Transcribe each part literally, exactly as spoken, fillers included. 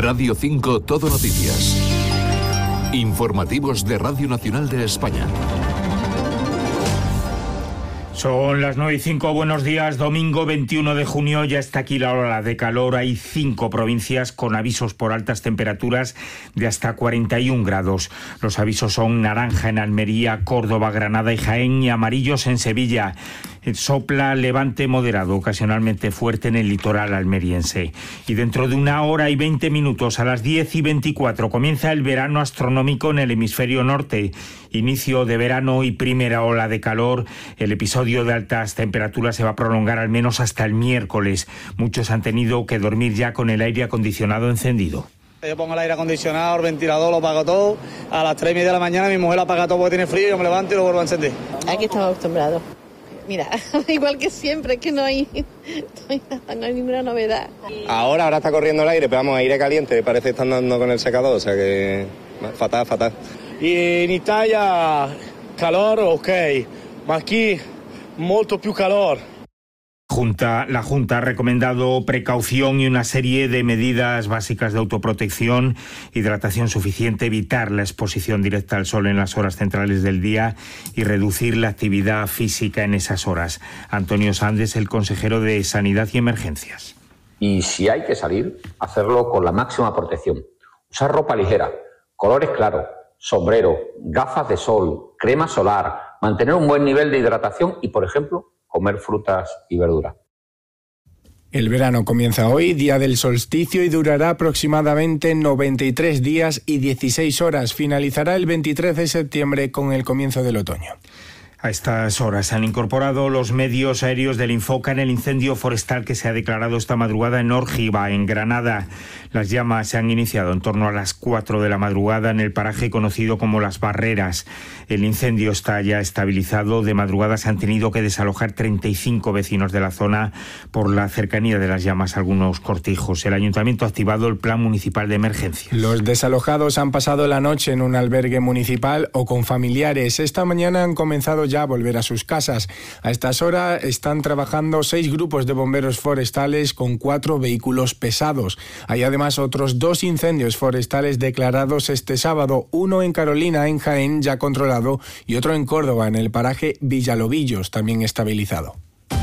Radio cinco Todo Noticias. Informativos de Radio Nacional de España. Son las nueve y cinco, buenos días, domingo veintiuno de junio, ya está aquí la ola de calor. Hay cinco provincias con avisos por altas temperaturas de hasta cuarenta y un grados. Los avisos son naranja en Almería, Córdoba, Granada y Jaén y amarillos en Sevilla. Sopla levante moderado, ocasionalmente fuerte en el litoral almeriense. Y dentro de una hora y veinte minutos, a las diez y veinticuatro, comienza el verano astronómico en el hemisferio norte. Inicio de verano y primera ola de calor. El episodio de altas temperaturas se va a prolongar al menos hasta el miércoles. Muchos han tenido que dormir ya con el aire acondicionado encendido. Yo pongo el aire acondicionado, el ventilador, lo apago todo. A las tres y media de la mañana mi mujer lo apaga todo porque tiene frío, yo me levanto y lo vuelvo a encender. Aquí estamos acostumbrados. Mira, igual que siempre, que no hay, no hay nada, no hay ninguna novedad. Ahora, ahora está corriendo el aire, pero vamos, aire caliente, parece que están dando con el secador, o sea que fatal, fatal. Y en Italia, calor, ok, ma aquí, molto più calor. Junta, la Junta ha recomendado precaución y una serie de medidas básicas de autoprotección, hidratación suficiente, evitar la exposición directa al sol en las horas centrales del día y reducir la actividad física en esas horas. Antonio Sandes, el consejero de Sanidad y Emergencias. Y si hay que salir, hacerlo con la máxima protección. Usar ropa ligera, colores claros, sombrero, gafas de sol, crema solar, mantener un buen nivel de hidratación y, por ejemplo, comer frutas y verduras. El verano comienza hoy, día del solsticio, y durará aproximadamente noventa y tres días y dieciséis horas. Finalizará el veintitrés de septiembre con el comienzo del otoño. A estas horas se han incorporado los medios aéreos del Infoca en el incendio forestal que se ha declarado esta madrugada en Órgiva, en Granada. Las llamas se han iniciado en torno a las cuatro de la madrugada en el paraje conocido como Las Barreras. El incendio está ya estabilizado. De madrugada se han tenido que desalojar treinta y cinco vecinos de la zona por la cercanía de las llamas a algunos cortijos. El ayuntamiento ha activado el plan municipal de emergencias. Los desalojados han pasado la noche en un albergue municipal o con familiares. Esta mañana han comenzado ya a volver a sus casas. A estas horas están trabajando seis grupos de bomberos forestales con cuatro vehículos pesados. Hay además otros dos incendios forestales declarados este sábado, uno en Carolina, en Jaén, ya controlado, y otro en Córdoba, en el paraje Villalobillos, también estabilizado.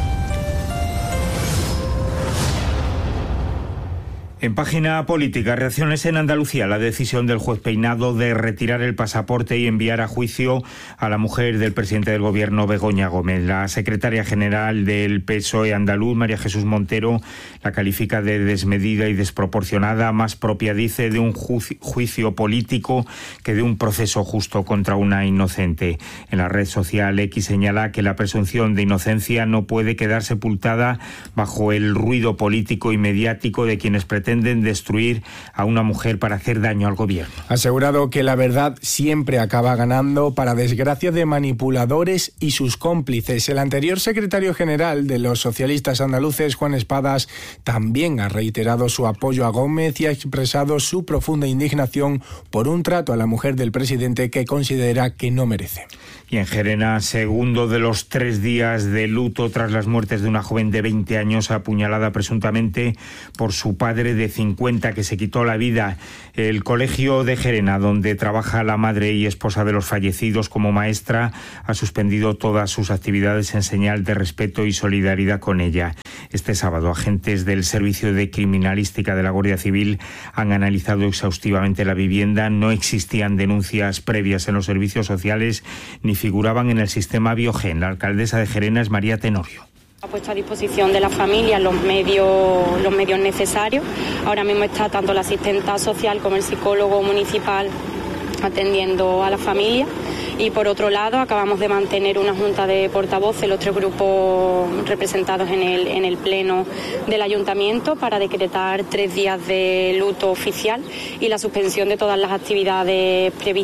En página política, reacciones en Andalucía. La decisión del juez Peinado de retirar el pasaporte y enviar a juicio a la mujer del presidente del gobierno, Begoña Gómez. La secretaria general del P S O E andaluz, María Jesús Montero, la califica de desmedida y desproporcionada, más propia, dice, de un ju- juicio político que de un proceso justo contra una inocente. En la red social X señala que la presunción de inocencia no puede quedar sepultada bajo el ruido político y mediático de quienes pretenden pretenden destruir a una mujer para hacer daño al gobierno. Ha asegurado que la verdad siempre acaba ganando, para desgracia de manipuladores y sus cómplices. El anterior secretario general de los socialistas andaluces, Juan Espadas, también ha reiterado su apoyo a Gómez y ha expresado su profunda indignación por un trato a la mujer del presidente que considera que no merece. Y en Gerena, segundo de los tres días de luto tras las muertes de una joven de veinte años apuñalada presuntamente por su padre de cincuenta, que se quitó la vida. El colegio de Gerena, donde trabaja la madre y esposa de los fallecidos como maestra, ha suspendido todas sus actividades en señal de respeto y solidaridad con ella. Este sábado, agentes del Servicio de Criminalística de la Guardia Civil han analizado exhaustivamente la vivienda. No existían denuncias previas en los servicios sociales ni figuraban en el sistema Biogen. La alcaldesa de Gerena es María Tenorio. Ha puesto a disposición de la familia los medios, los medios necesarios. Ahora mismo está tanto la asistenta social como el psicólogo municipal atendiendo a la familia. Y por otro lado, acabamos de mantener una junta de portavoces, los tres grupos representados en el, en el pleno del ayuntamiento, para decretar tres días de luto oficial y la suspensión de todas las actividades previstas.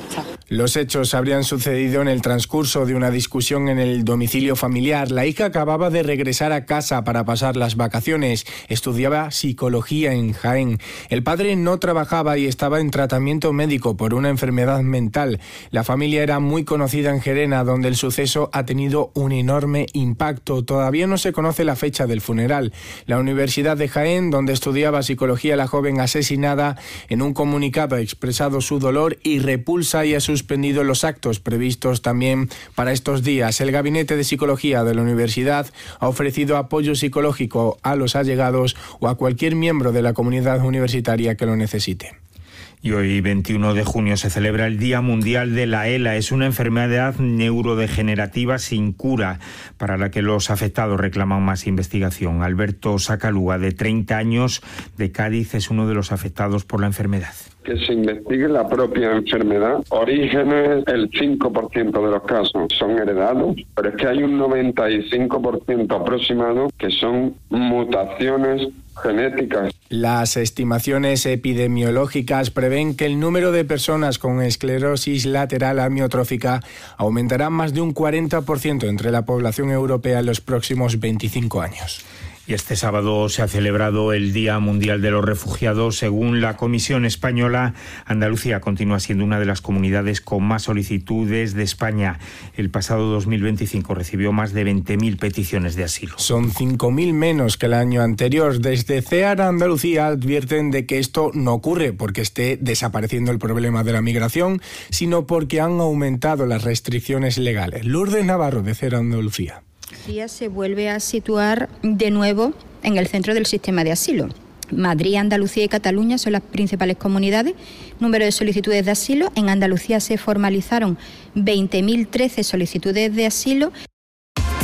Los hechos habrían sucedido en el transcurso de una discusión en el domicilio familiar. La hija acababa de regresar a casa para pasar las vacaciones. Estudiaba psicología en Jaén. El padre no trabajaba y estaba en tratamiento médico por una enfermedad mental. La familia era muy conocida en Gerena, donde el suceso ha tenido un enorme impacto. Todavía no se conoce la fecha del funeral. La Universidad de Jaén, donde estudiaba psicología la joven asesinada, en un comunicado ha expresado su dolor y repulsa y a su suspendido los actos previstos también para estos días. El Gabinete de Psicología de la Universidad ha ofrecido apoyo psicológico a los allegados o a cualquier miembro de la comunidad universitaria que lo necesite. Y hoy, veintiuno de junio, se celebra el Día Mundial de la ELA. Es una enfermedad neurodegenerativa sin cura, para la que los afectados reclaman más investigación. Alberto Sacalúa, de treinta años, de Cádiz, es uno de los afectados por la enfermedad. Que se investigue la propia enfermedad. Orígenes, el cinco por ciento de los casos son heredados, pero es que hay un noventa y cinco por ciento aproximado que son mutaciones genéticas. Las estimaciones epidemiológicas prevén que el número de personas con esclerosis lateral amiotrófica aumentará más de un cuarenta por ciento entre la población europea en los próximos veinticinco años. Y este sábado se ha celebrado el Día Mundial de los Refugiados. Según la Comisión Española, Andalucía continúa siendo una de las comunidades con más solicitudes de España. El pasado dos mil veinticinco recibió más de veinte mil peticiones de asilo. Son cinco mil menos que el año anterior. Desde CEAR Andalucía advierten de que esto no ocurre porque esté desapareciendo el problema de la migración, sino porque han aumentado las restricciones legales. Lourdes Navarro, de CEAR Andalucía. Se vuelve a situar de nuevo en el centro del sistema de asilo. Madrid, Andalucía y Cataluña son las principales comunidades. Número de solicitudes de asilo. En Andalucía se formalizaron veinte mil trece solicitudes de asilo.